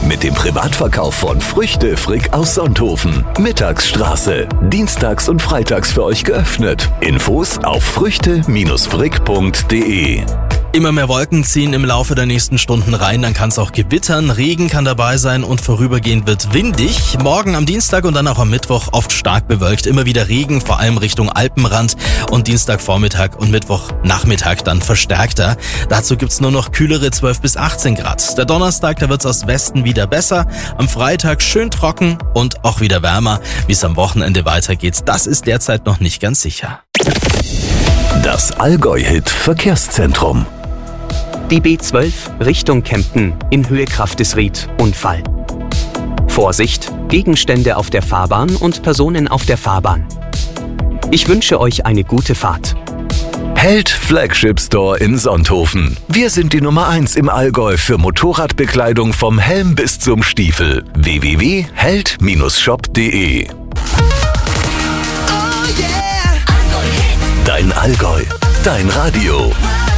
mit dem Privatverkauf von Früchte Frick aus Sonthofen. Mittagsstraße. Dienstags und freitags für euch geöffnet. Infos auf früchte-frick.de. Immer mehr Wolken ziehen im Laufe der nächsten Stunden rein, dann kann es auch gewittern, Regen kann dabei sein und vorübergehend wird windig. Morgen am Dienstag und dann auch am Mittwoch oft stark bewölkt, immer wieder Regen, vor allem Richtung Alpenrand und Dienstagvormittag und Mittwochnachmittag dann verstärkter. Dazu gibt's nur noch kühlere 12 bis 18 Grad. Der Donnerstag, da wird's aus Westen wieder besser, am Freitag schön trocken und auch wieder wärmer. Wie es am Wochenende weitergeht, das ist derzeit noch nicht ganz sicher. Das Allgäu-Hit Verkehrszentrum. Die B12 Richtung Kempten in Höhe Kraftesried. Unfall. Vorsicht, Gegenstände auf der Fahrbahn und Personen auf der Fahrbahn. Ich wünsche euch eine gute Fahrt. Held Flagship Store in Sonthofen. Wir sind die Nummer 1 im Allgäu für Motorradbekleidung vom Helm bis zum Stiefel. www.held-shop.de. Dein Allgäu, dein Radio.